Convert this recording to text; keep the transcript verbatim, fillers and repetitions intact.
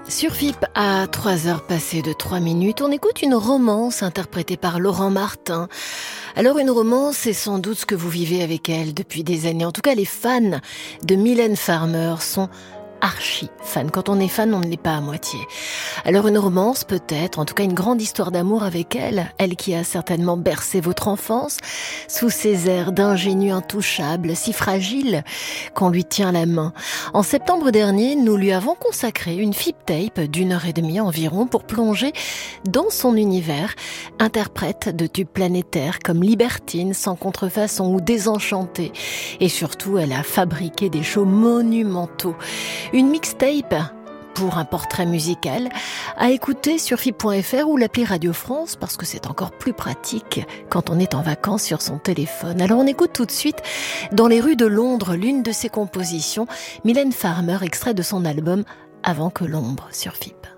Sur F I P, à trois heures passées de trois minutes, on écoute une romance interprétée par Laurent Martin. Alors une romance, c'est sans doute ce que vous vivez avec elle depuis des années. En tout cas, les fans de Mylène Farmer sont archi fan. Quand on est fan, on ne l'est pas à moitié. Alors une romance peut-être, en tout cas une grande histoire d'amour avec elle, elle qui a certainement bercé votre enfance, sous ses airs d'ingénu intouchable, si fragile qu'on lui tient la main. En septembre dernier, nous lui avons consacré une F I P tape d'une heure et demie environ pour plonger dans son univers, interprète de tubes planétaires comme Libertine, Sans contrefaçon ou Désenchantée. Et surtout, elle a fabriqué des shows monumentaux. Une mixtape pour un portrait musical à écouter sur F I P point F R ou l'appli Radio France parce que c'est encore plus pratique quand on est en vacances sur son téléphone. Alors on écoute tout de suite Dans les rues de Londres, l'une de ses compositions, Mylène Farmer, extrait de son album Avant que l'ombre sur F I P.